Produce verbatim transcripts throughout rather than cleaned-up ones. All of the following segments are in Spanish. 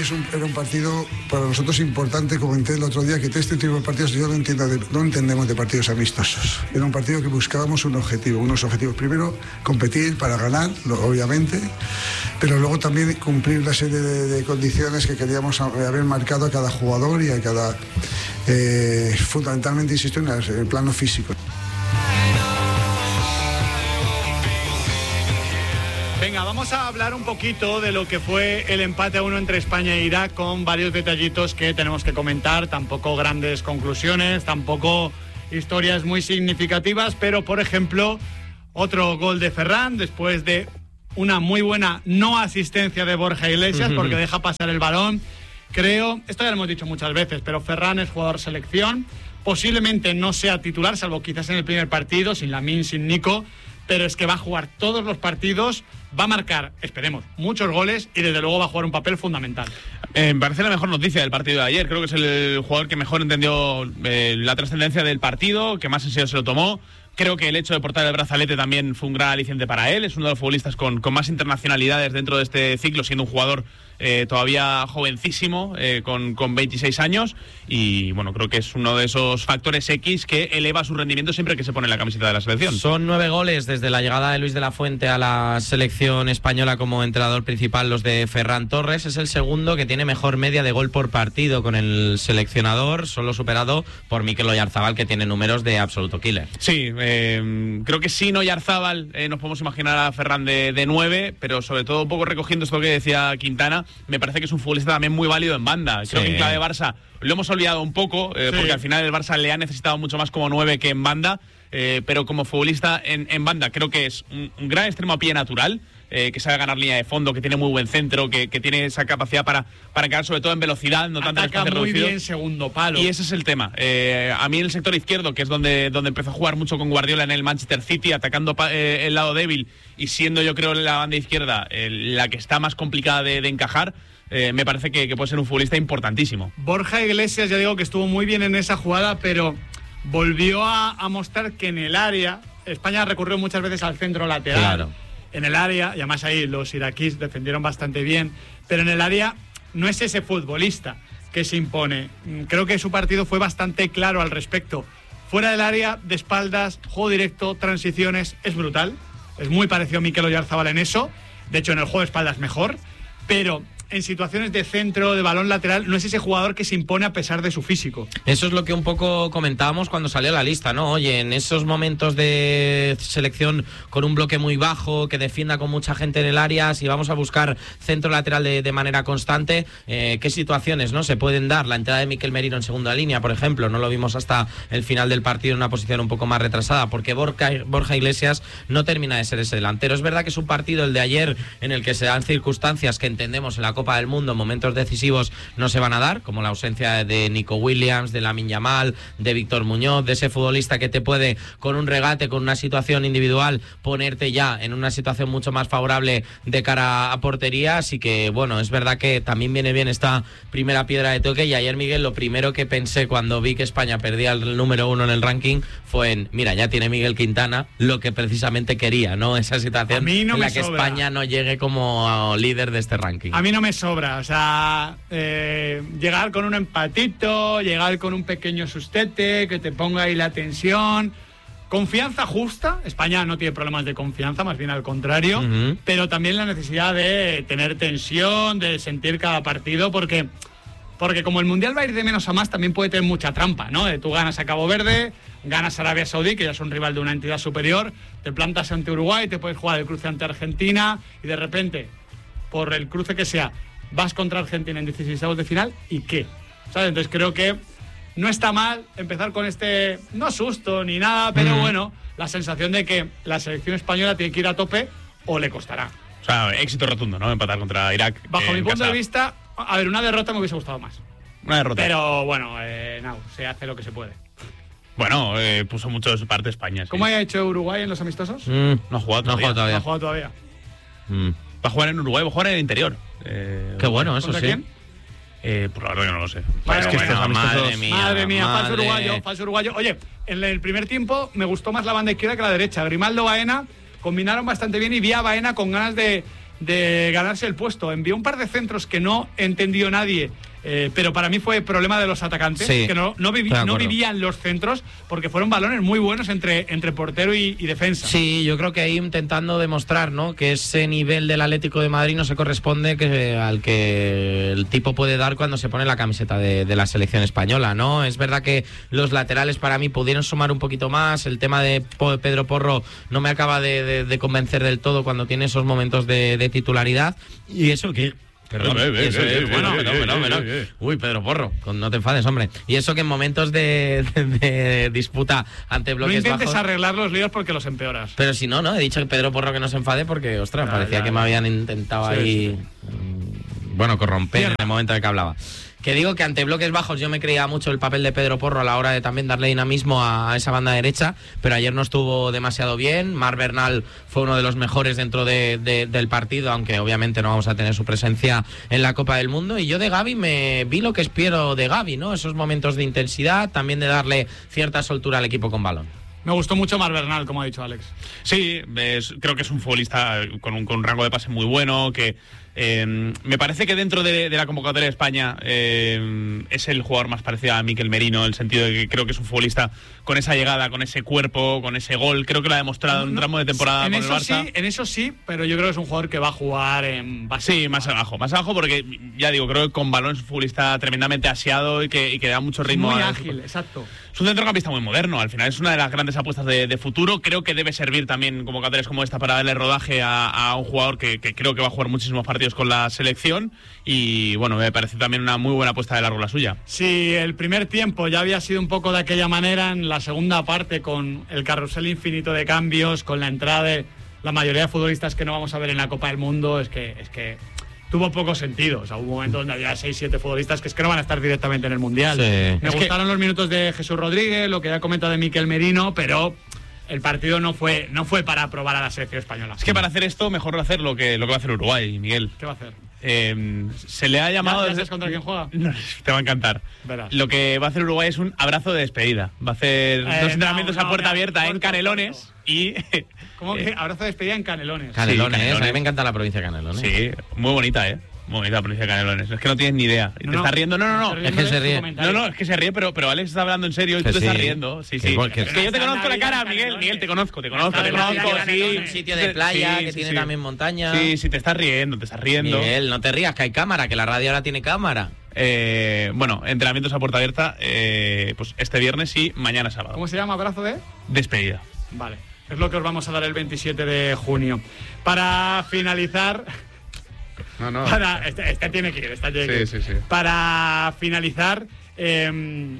es un, era un partido para nosotros importante. Comenté el otro día que este tipo de partidos yo no, entiendo de, no entendemos de partidos amistosos. Era un partido que buscábamos un objetivo, unos objetivos. Primero, competir para ganar, lo, obviamente, pero luego también cumplir la serie de, de condiciones que queríamos haber marcado a cada jugador y a cada... Eh, fundamentalmente, insisto, en el plano físico. Venga, vamos a hablar un poquito de lo que fue el empate a uno entre España e Irak, con varios detallitos que tenemos que comentar. Tampoco grandes conclusiones, tampoco historias muy significativas, pero por ejemplo, otro gol de Ferran después de una muy buena no asistencia de Borja Iglesias, porque deja pasar el balón. Creo, esto ya lo hemos dicho muchas veces, pero Ferran es jugador selección, posiblemente no sea titular, salvo quizás en el primer partido, sin Lamine, sin Nico, pero es que va a jugar todos los partidos, va a marcar, esperemos, muchos goles y desde luego va a jugar un papel fundamental. Eh, me parece la mejor noticia del partido de ayer. Creo que es el jugador que mejor entendió eh, la trascendencia del partido, que más en serio se lo tomó. Creo que el hecho de portar el brazalete también fue un gran aliciente para él. Es uno de los futbolistas con, con más internacionalidades dentro de este ciclo, siendo un jugador eh, todavía jovencísimo, eh, con, con veintiséis años. Y bueno, creo que es uno de esos factores X que eleva su rendimiento siempre que se pone la camiseta de la selección. Son nueve goles desde la llegada de Luis de la Fuente a la selección española como entrenador principal, los de Ferran Torres. Es el segundo que tiene mejor media de gol por partido con el seleccionador, solo superado por Mikel Oyarzabal, que tiene números de absoluto killer. Sí, eh, creo que sin Oyarzábal eh, nos podemos imaginar a Ferran de, de nueve, pero sobre todo un poco recogiendo esto que decía Quintana, me parece que es un futbolista también muy válido en banda. Creo Sí. que en clave Barça lo hemos olvidado un poco, eh, Sí. porque al final el Barça le ha necesitado mucho más como nueve que en banda, eh, pero como futbolista en, en banda creo que es un, un gran extremo a pie natural, eh, que sabe ganar línea de fondo, que tiene muy buen centro, que, que tiene esa capacidad para, para quedar sobre todo en velocidad, no tanto en Ataca espacio muy reducido. bien segundo palo. Y ese es el tema. Eh, a mí en el sector izquierdo, que es donde, donde empezó a jugar mucho con Guardiola en el Manchester City, atacando pa, eh, el lado débil y siendo, yo creo, la banda izquierda eh, la que está más complicada de, de encajar, eh, me parece que, que puede ser un futbolista importantísimo. Borja Iglesias, ya digo que estuvo muy bien en esa jugada, pero volvió a, a mostrar que en el área, España recurrió muchas veces al centro lateral. Claro. En el área, y además ahí los iraquíes defendieron bastante bien, pero en el área no es ese futbolista que se impone. Creo que su partido fue bastante claro al respecto. Fuera del área, de espaldas, juego directo, transiciones, es brutal. Es muy parecido a Mikel Oyarzabal en eso. De hecho, en el juego de espaldas mejor. Pero en situaciones de centro, de balón lateral, no es ese jugador que se impone a pesar de su físico. Eso es lo que un poco comentábamos cuando salió la lista, ¿no? Oye, en esos momentos de selección con un bloque muy bajo, que defienda con mucha gente en el área, si vamos a buscar centro lateral de, de manera constante, eh, ¿qué situaciones, no se pueden dar? La entrada de Mikel Merino en segunda línea, por ejemplo, no lo vimos hasta el final del partido en una posición un poco más retrasada, porque Borja, Borja Iglesias no termina de ser ese delantero. Es verdad que es un partido, el de ayer, en el que se dan circunstancias que entendemos en la Copa del Mundo, momentos decisivos no se van a dar, como la ausencia de Nico Williams, de Lamine Yamal, de Víctor Muñoz, de ese futbolista que te puede, con un regate, con una situación individual, ponerte ya en una situación mucho más favorable de cara a portería. Así que, bueno, es verdad que también viene bien esta primera piedra de toque. Y ayer, Miguel, lo primero que pensé cuando vi que España perdía el número uno en el ranking fue en, mira, ya tiene Miguel Quintana lo que precisamente quería, ¿no? Esa situación A mí no en la me que sobra. España no llegue como líder de este ranking. A mí no me sobra, o sea, eh, llegar con un empatito, llegar con un pequeño sustete, que te ponga ahí la tensión. Confianza justa, España no tiene problemas de confianza, más bien al contrario, Uh-huh. pero también la necesidad de tener tensión, de sentir cada partido, porque, porque como el Mundial va a ir de menos a más, también puede tener mucha trampa, ¿no? De tú ganas a Cabo Verde, ganas a Arabia Saudí, que ya es un rival de una entidad superior, te plantas ante Uruguay, te puedes jugar el cruce ante Argentina, y de repente, por el cruce que sea, vas contra Argentina en dieciseisavos de final, ¿y qué? ¿Sabes? Entonces creo que no está mal empezar con este, no susto ni nada, pero Mm. bueno, la sensación de que la selección española tiene que ir a tope o le costará. O sea, éxito rotundo, ¿no? Empatar contra Irak. Bajo eh, mi en punto casa. de vista, a ver, una derrota me hubiese gustado más. Una derrota. Pero bueno, eh, no, se hace lo que se puede. Bueno, eh, puso mucho de su parte España. Sí. ¿Cómo ha hecho Uruguay en los amistosos? Mm, No ha jugado no ha todavía. jugado No todavía. ha jugado todavía. Mm. Va a jugar en Uruguay, va a jugar en el interior. Eh, Qué bueno, eso ¿Contra sí. quién? Eh, pues la verdad que no lo sé. Vale, es que bueno, estos amistosos- madre mía. Madre mía, falso madre. uruguayo, falso uruguayo. Oye, en el primer tiempo me gustó más la banda izquierda que la derecha. Grimaldo, Baena combinaron bastante bien y vi a Baena con ganas de, de ganarse el puesto. Envió un par de centros que no entendió nadie, eh, pero para mí fue problema de los atacantes, sí, que no, no, viví, no vivían los centros, porque fueron balones muy buenos entre, entre portero y, y defensa. Sí, yo creo que ahí intentando demostrar, ¿no?, que ese nivel del Atlético de Madrid no se corresponde que, al que el tipo puede dar cuando se pone la camiseta de, de la selección española, ¿no? Es verdad que los laterales para mí pudieron sumar un poquito más. El tema de Pedro Porro no me acaba de, de, de convencer del todo cuando tiene esos momentos de, de titularidad. Y eso que... Perdón, eh, eh, eso, eh, eh, bueno, eh, bueno, eh, bueno, eh, bueno. eh, eh. Uy, Pedro Porro, no te enfades, hombre. Y eso que en momentos de, de, de disputa ante bloques no intentes bajos, arreglar los líos porque los empeoras. pero si no, no, he dicho que Pedro Porro que no se enfade porque, ostras, Ya, parecía ya, que ya. me habían intentado Sí, ahí, sí. mm, bueno, corromper Cierra. en el momento en que hablaba. Que digo que ante bloques bajos yo me creía mucho el papel de Pedro Porro a la hora de también darle dinamismo a, a esa banda derecha, pero ayer no estuvo demasiado bien. Marc Bernal fue uno de los mejores dentro de, de, del partido, aunque obviamente no vamos a tener su presencia en la Copa del Mundo. Y yo de Gavi me vi lo que espero de Gavi, ¿no? Esos momentos de intensidad, también de darle cierta soltura al equipo con balón. Me gustó mucho Marc Bernal, como ha dicho Alex. Sí, es, creo que es un futbolista con un, con un rango de pase muy bueno, que eh, me parece que dentro de, de la convocatoria de España eh, es el jugador más parecido a Mikel Merino, en el sentido de que creo que es un futbolista con esa llegada, con ese cuerpo, con ese gol. Creo que lo ha demostrado en un tramo de temporada en con el eso Barça. Sí, en eso sí, pero yo creo que es un jugador que va a jugar en base. Sí, más abajo, más abajo porque, ya digo, creo que con balón es un futbolista tremendamente aseado y que, y que da mucho ritmo. Muy a ágil, exacto. Es un centrocampista muy moderno, al final es una de las grandes apuestas de, de futuro. Creo que debe servir también convocatorias como esta para darle rodaje a, a un jugador que, que creo que va a jugar muchísimos partidos con la selección y bueno, me parece también una muy buena apuesta de largo la suya. Si el primer tiempo ya había sido un poco de aquella manera, en la segunda parte con el carrusel infinito de cambios, con la entrada de la mayoría de futbolistas que no vamos a ver en la Copa del Mundo, es que... Es que tuvo poco sentido. O sea, hubo un momento donde había seis siete futbolistas que es que no van a estar directamente en el Mundial. Sí. Me Es gustaron que... los minutos de Jesús Rodríguez, lo que ya comentado de Mikel Merino, pero el partido no fue no fue para probar a la selección española. Es que para hacer esto, mejor hacer lo que, lo que va a hacer Uruguay, Miguel. ¿Qué va a hacer? Eh, se le ha llamado... ¿Ya, ya sabes contra quién juega? No, te va a encantar. Verás. Lo que va a hacer Uruguay es un abrazo de despedida. Va a hacer Eh, dos entrenamientos no, no, a puerta no, abierta corto, en Canelones corto. y... ¿Cómo eh, que abrazo de despedida en Canelones? Canelones, Sí, Canelones. a mí me encanta la provincia de Canelones. Sí, muy bonita, ¿eh? Muy bonita la provincia de Canelones. Es que no tienes ni idea. ¿Te No, no. estás riendo? No, no, no. Está Es que se riendo de ríe. su comentario. No, no, es que se ríe, pero, pero Alex está hablando en serio y Que tú te estás sí. riendo. Sí, Que sí. igual que- Es que yo te conozco la cara, Miguel. Miguel, te conozco, te conozco, te conozco. Sí, Es un sitio de playa Sí, que sí, tiene sí. también montaña. Sí, sí, te estás riendo, te estás riendo. Miguel, no te rías, que hay cámara, que la radio ahora tiene cámara. Eh, bueno, entrenamientos a puerta abierta, eh, pues este viernes y mañana sábado. ¿Cómo se llama? ¿Abrazo de...? Despedida. Vale, es lo que os vamos a dar el veintisiete de junio. Para finalizar... No, no. Para, este, este tiene que ir, este tiene que ir. Sí, sí, sí. Para finalizar, eh,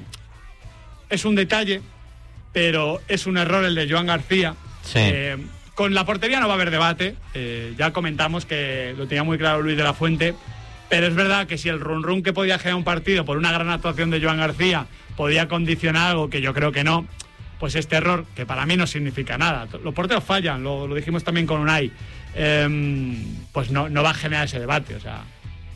es un detalle, pero es un error el de Joan García. Sí. Eh, con la portería no va a haber debate. Eh, ya comentamos que lo tenía muy claro Luis de la Fuente. Pero es verdad que si el run run que podía generar un partido por una gran actuación de Joan García podía condicionar algo que yo creo que no, pues este error, que para mí no significa nada. Los porteros fallan, lo, lo dijimos también con Unai. Eh, pues no, no va a generar ese debate, o sea...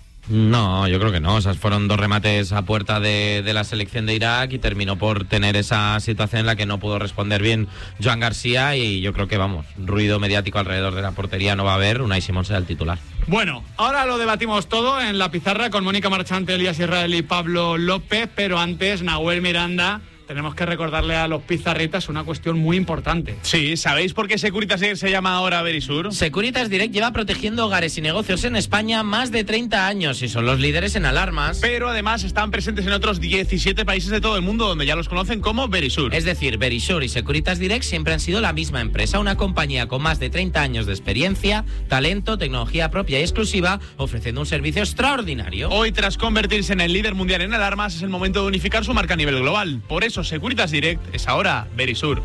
No, yo creo que no. O sea, fueron dos remates a puerta de, de la selección de Irak y terminó por tener esa situación en la que no pudo responder bien Joan García y yo creo que, vamos, ruido mediático alrededor de la portería no va a haber. Unai Simón será el titular. Bueno, ahora lo debatimos todo en la pizarra con Mónica Marchante, Elías Israel y Pablo López, pero antes, Nahuel Miranda, tenemos que recordarle a los pizarritas una cuestión muy importante. Sí, ¿sabéis por qué Securitas Direct se llama ahora Verisur? Securitas Direct lleva protegiendo hogares y negocios en España más de treinta años y son los líderes en alarmas. Pero además están presentes en otros diecisiete países de todo el mundo donde ya los conocen como Verisur. Es decir, Verisur y Securitas Direct siempre han sido la misma empresa, una compañía con más de treinta años de experiencia, talento, tecnología propia y exclusiva, ofreciendo un servicio extraordinario. Hoy, tras convertirse en el líder mundial en alarmas, es el momento de unificar su marca a nivel global. Por eso Securitas Direct es ahora Verisur.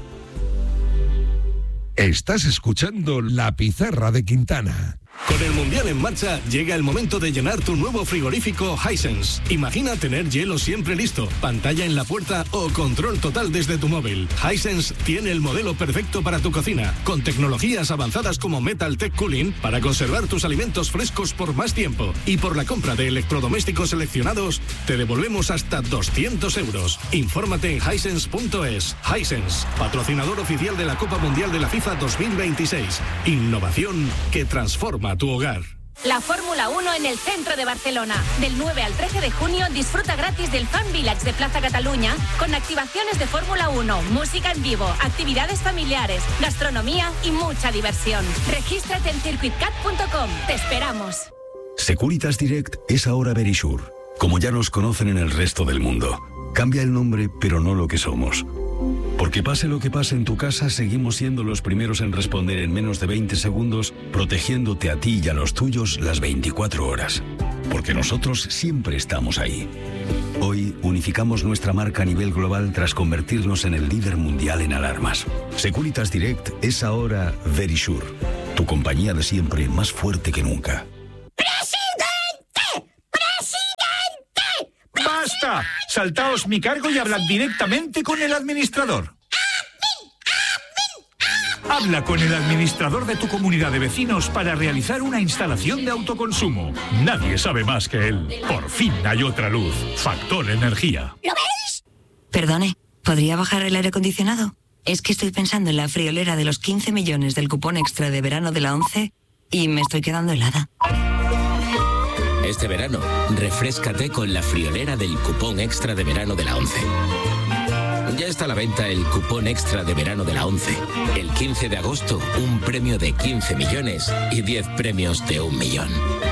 Estás escuchando La Pizarra de Quintana. Con el Mundial en marcha, llega el momento de llenar tu nuevo frigorífico Hisense. Imagina tener hielo siempre listo, pantalla en la puerta o control total desde tu móvil. Hisense tiene el modelo perfecto para tu cocina, con tecnologías avanzadas como Metal Tech Cooling para conservar tus alimentos frescos por más tiempo. Y por la compra de electrodomésticos seleccionados, te devolvemos hasta doscientos euros. Infórmate en hisense punto es. Hisense, patrocinador oficial de la Copa Mundial de la FIFA dos mil veintiséis. Innovación que transforma transforma tu hogar. La Fórmula uno en el centro de Barcelona. Del nueve al trece de junio disfruta gratis del Fan Village de Plaza Cataluña con activaciones de Fórmula uno, música en vivo, actividades familiares, gastronomía y mucha diversión. Regístrate en circuit cat punto com. Te esperamos. Securitas Direct es ahora Verisure. Como ya nos conocen en el resto del mundo. Cambia el nombre, pero no lo que somos. Porque pase lo que pase en tu casa, seguimos siendo los primeros en responder en menos de veinte segundos, protegiéndote a ti y a los tuyos las veinticuatro horas. Porque nosotros siempre estamos ahí. Hoy unificamos nuestra marca a nivel global tras convertirnos en el líder mundial en alarmas. Securitas Direct es ahora Verisure, tu compañía de siempre más fuerte que nunca. ¡Presidente! ¡Presidente! ¡Basta! Saltaos mi cargo y hablad directamente con el administrador. Habla con el administrador de tu comunidad de vecinos para realizar una instalación de autoconsumo. Nadie sabe más que él. Por fin hay otra luz. Factor Energía. ¿Lo veis? Perdone, ¿podría bajar el aire acondicionado? Es que estoy pensando en la friolera de los quince millones del cupón extra de verano de la ONCE y me estoy quedando helada. Este verano, refréscate con la friolera del cupón extra de verano de la ONCE. Ya está a la venta el cupón extra de verano de la ONCE. El quince de agosto, un premio de quince millones y diez premios de un millón.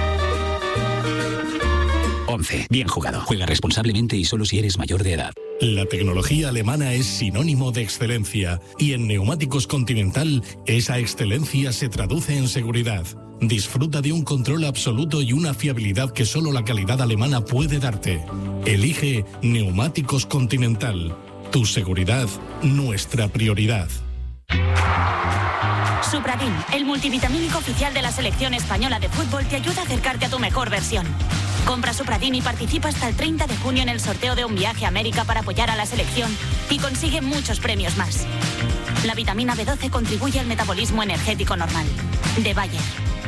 ONCE. Bien jugado. Juega responsablemente y solo si eres mayor de edad. La tecnología alemana es sinónimo de excelencia y en Neumáticos Continental esa excelencia se traduce en seguridad. Disfruta de un control absoluto y una fiabilidad que solo la calidad alemana puede darte. Elige Neumáticos Continental. Tu seguridad, nuestra prioridad. Supradin, el multivitamínico oficial de la selección española de fútbol, te ayuda a acercarte a tu mejor versión. Compra Supradin y participa hasta el treinta de junio en el sorteo de un viaje a América para apoyar a la selección y consigue muchos premios más. La vitamina B doce contribuye al metabolismo energético normal. De Bayer.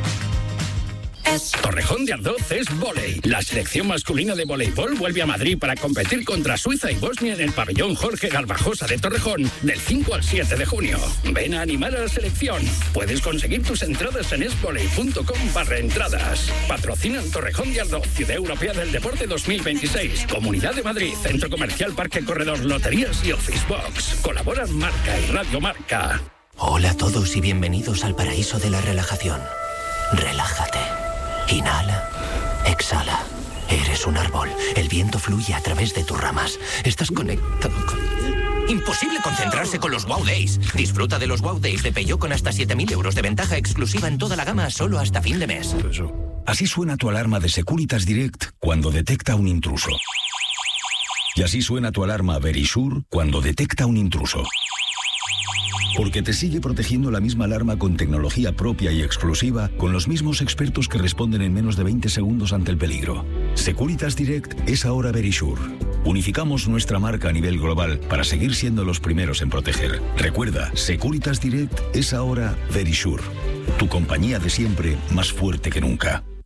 Torrejón de Ardoz es vóley. La selección masculina de voleibol vuelve a Madrid para competir contra Suiza y Bosnia en el pabellón Jorge Garbajosa de Torrejón del cinco al siete de junio. Ven a animar a la selección. Puedes conseguir tus entradas en esvoley punto com barra entradas. Patrocinan Torrejón de Ardoz, Ciudad Europea del Deporte dos mil veintiséis. Comunidad de Madrid, Centro Comercial Parque Corredor, Loterías y Office Box. Colaboran Marca y Radio Marca. Hola a todos y bienvenidos al paraíso de la relajación. Relájate. Inhala, exhala. Eres un árbol. El viento fluye a través de tus ramas. Estás conectado con... Imposible concentrarse con los Wow Days. Disfruta de los Wow Days de Peugeot con hasta siete mil euros de ventaja exclusiva en toda la gama solo hasta fin de mes. Así suena tu alarma de Securitas Direct cuando detecta un intruso. Y así suena tu alarma Verisure cuando detecta un intruso. Porque te sigue protegiendo la misma alarma con tecnología propia y exclusiva, con los mismos expertos que responden en menos de veinte segundos ante el peligro. Securitas Direct es ahora Verisure. Unificamos nuestra marca a nivel global para seguir siendo los primeros en proteger. Recuerda, Securitas Direct es ahora Verisure. Tu compañía de siempre más fuerte que nunca.